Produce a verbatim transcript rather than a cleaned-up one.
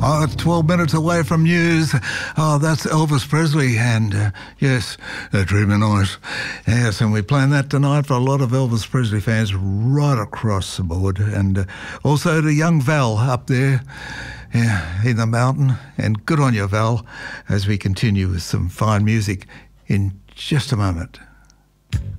Oh, it's twelve minutes away from news. Oh, that's Elvis Presley and, uh, yes, uh, Dreaming Night. Yes, and we're playing that tonight for a lot of Elvis Presley fans right across the board. And uh, also to young Val up there yeah, in the mountain. And good on you, Val, as we continue with some fine music in just a moment.